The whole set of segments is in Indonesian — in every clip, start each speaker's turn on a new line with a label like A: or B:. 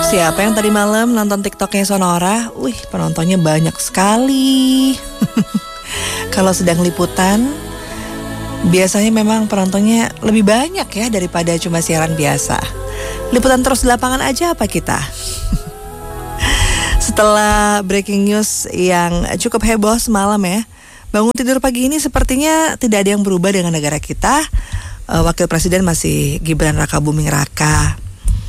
A: Siapa yang tadi malam nonton TikToknya Sonora? Wih, penontonnya banyak sekali. Kalau sedang liputan, biasanya memang penontonnya lebih banyak ya daripada cuma siaran biasa. Liputan terus di lapangan aja apa kita? Setelah breaking news yang cukup heboh semalam ya, bangun tidur pagi ini sepertinya tidak ada yang berubah dengan negara kita. Wakil Presiden masih Gibran Rakabuming Raka.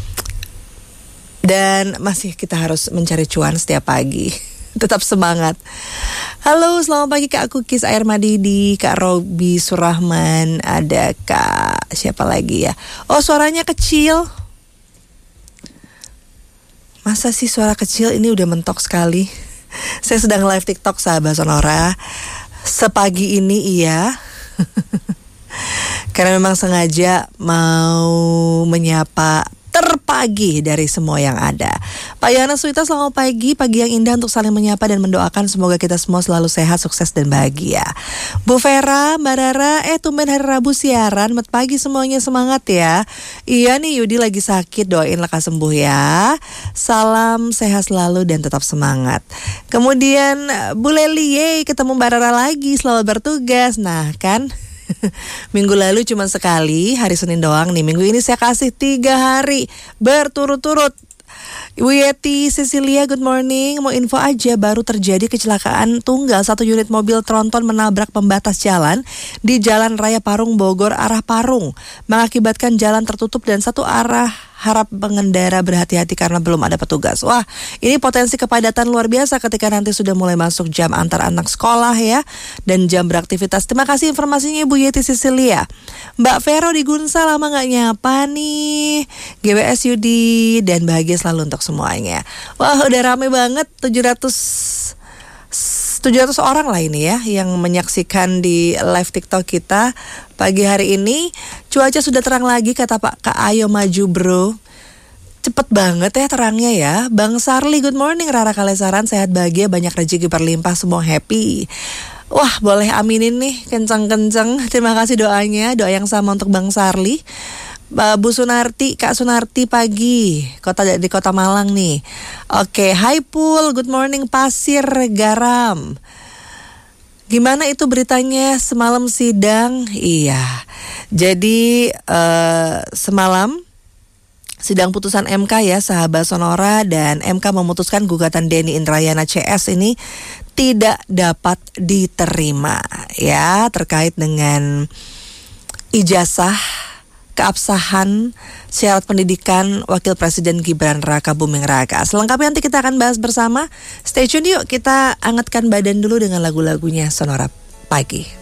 A: Dan masih kita harus mencari cuan setiap pagi. Tetap semangat. Halo, selamat pagi Kak Kukis Air Madidi, Kak Robi Surahman, ada Kak siapa lagi ya? Oh, suaranya kecil. Masa sih suara kecil? Ini udah mentok sekali. Saya sedang live TikTok sahabat Sonora. Sepagi ini iya. Karena memang sengaja mau menyapa terpagi dari semua yang ada. Pak Yana Suita, selamat pagi yang indah untuk saling menyapa dan mendoakan semoga kita semua selalu sehat, sukses dan bahagia. Bu Vera, Mbak Rara, tumben hari Rabu siaran, selamat pagi semuanya, semangat ya. Iya nih, Yudi lagi sakit, doain lekas sembuh ya. Salam sehat selalu dan tetap semangat. Kemudian Bu Leli, yeay, ketemu Mbak Rara lagi, selamat bertugas. Nah kan, minggu lalu cuma sekali, hari Senin doang nih. Minggu ini saya kasih 3 hari berturut-turut. Ibu Yeti Cecilia, good morning. Mau info aja, baru terjadi kecelakaan tunggal 1 unit mobil tronton menabrak pembatas jalan di Jalan Raya Parung Bogor arah Parung, mengakibatkan jalan tertutup dan satu arah. Harap pengendara berhati-hati karena belum ada petugas. Wah, ini potensi kepadatan luar biasa ketika nanti sudah mulai masuk jam antar anak sekolah ya, dan jam beraktivitas. Terima kasih informasinya Ibu Yeti Cecilia. Mbak Vero di Gunsa, lama gak nyapa nih. GWS Yudi, dan bahagia selalu untuk semuanya. Wah, udah rame banget, 700 orang lah ini ya yang menyaksikan di live TikTok kita pagi hari ini. Cuaca sudah terang lagi kata Pak Kak, ayo maju bro. Cepet banget ya terangnya ya. Bang Sarli, good morning. Rara Kalesaran, sehat bahagia, banyak rezeki berlimpah, semua happy. Wah, boleh aminin nih kencang-kencang. Terima kasih doanya, doa yang sama untuk Bang Sarli. Bu Sunarti, Kak Sunarti pagi di kota Malang nih. Oke, hai Pul, good morning Pasir Garam. Gimana itu beritanya semalam sidang? Iya, jadi semalam sidang putusan MK ya sahabat Sonora, dan MK memutuskan gugatan Denny Indrayana CS ini tidak dapat diterima ya, terkait dengan ijazah keabsahan syarat pendidikan Wakil Presiden Gibran Rakabuming Raka. Selengkapnya nanti kita akan bahas bersama. Stay tune yuk, kita angetkan badan dulu dengan lagu-lagunya Sonora Pagi.